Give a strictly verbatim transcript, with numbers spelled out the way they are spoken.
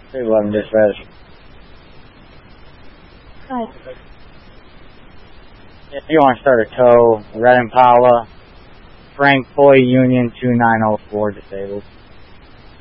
three eleven dispatch. Hi. If you want to start a tow, Red Impala, Frank Boy Union two nine oh four disabled.